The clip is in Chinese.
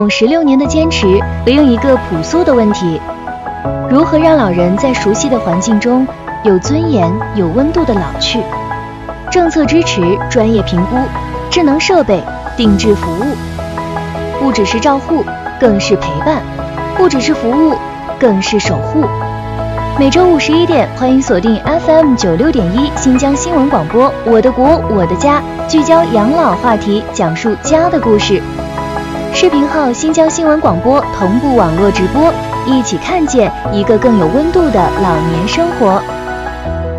16年的坚持，回应一个朴素的问题：如何让老人在熟悉的环境中有尊严、有温度的老去？政策支持、专业评估、智能设备、定制服务，不只是照护，更是陪伴；不只是服务，更是守护。每周5、11点，欢迎锁定 FM 96.1新疆新闻广播，我的国，我的家，聚焦养老话题，讲述家的故事。视频号新疆新闻广播同步网络直播，一起看见一个更有温度的老年生活。